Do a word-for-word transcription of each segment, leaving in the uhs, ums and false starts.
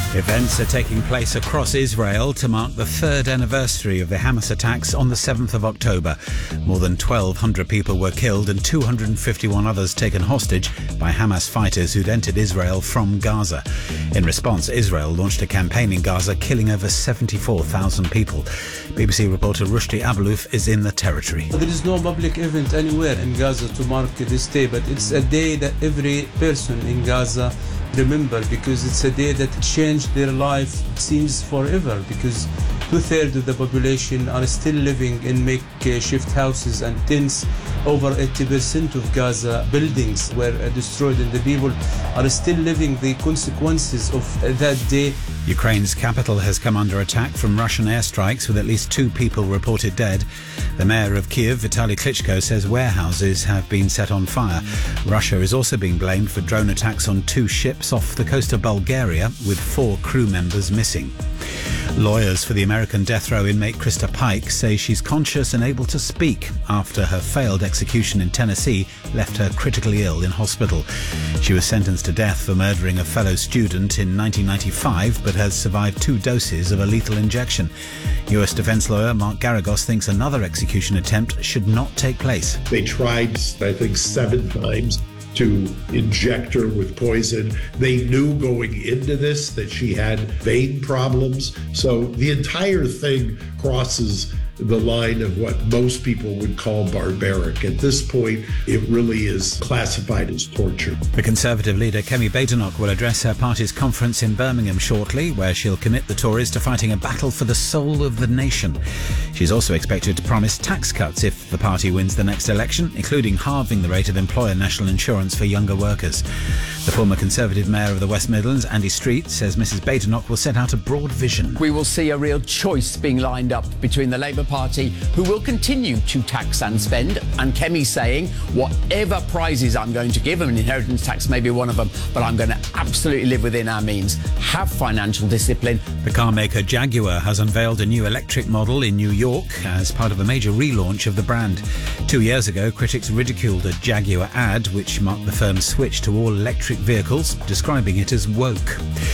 Events are taking place across Israel to mark the third anniversary of the Hamas attacks on the seventh of October. More than twelve hundred people were killed and two hundred fifty-one others taken hostage by Hamas fighters who'd entered Israel from Gaza. In response, Israel launched a campaign in Gaza, killing over seventy-four thousand people. B B C reporter Rushdie Abelouf is in the territory. There is no public event anywhere in Gaza to mark this day, but it's a day that every person in Gaza remember, because it's a day that changed their life, it seems forever, because two-thirds of the population are still living in makeshift houses and tents. Over eighty percent of Gaza buildings were destroyed, and the people are still living the consequences of that day. Ukraine's capital has come under attack from Russian airstrikes, with at least two people reported dead. The mayor of Kyiv, Vitaly Klitschko, says warehouses have been set on fire. Russia is also being blamed for drone attacks on two ships off the coast of Bulgaria, with four crew members missing. Lawyers for the American death row inmate Krista Pike say she's conscious and able to speak after her failed execution in Tennessee left her critically ill in hospital. She was sentenced to death for murdering a fellow student in nineteen ninety-five, but has survived two doses of a lethal injection. U S defense lawyer Mark Garagos thinks another execution attempt should not take place. They tried, I think, seven times to inject her with poison. They knew going into this that she had vein problems. So the entire thing crosses the line of what most people would call barbaric. At this point, it really is classified as torture. The Conservative leader Kemi Badenoch will address her party's conference in Birmingham shortly, where she'll commit the Tories to fighting a battle for the soul of the nation. She's also expected to promise tax cuts if the party wins the next election, including halving the rate of employer national insurance for younger workers. The former Conservative mayor of the West Midlands, Andy Street, says Missus Badenoch will set out a broad vision. We will see a real choice being lined up between the Labour Party, who will continue to tax and spend, and Kemi saying, whatever prizes I'm going to give, and inheritance tax may be one of them, but I'm going to absolutely live within our means, have financial discipline. The car maker Jaguar has unveiled a new electric model in New York as part of a major relaunch of the brand. Two years ago, critics ridiculed a Jaguar ad which marked the firm's switch to all electric vehicles, describing it as woke.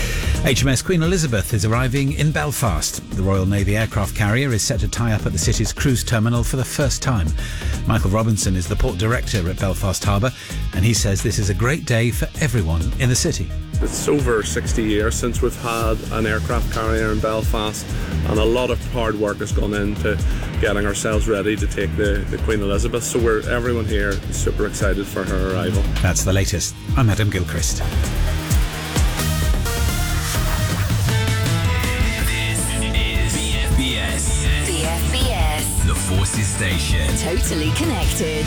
H M S Queen Elizabeth is arriving in Belfast. The Royal Navy aircraft carrier is set to tie up at the city's cruise terminal for the first time. Michael Robinson is the port director at Belfast Harbour, and he says this is a great day for everyone in the city. It's over sixty years since we've had an aircraft carrier in Belfast, and a lot of hard work has gone into getting ourselves ready to take the, the Queen Elizabeth. So we're everyone here is super excited for her arrival. That's the latest. I'm Adam Gilchrist. The Forces Station. Totally connected.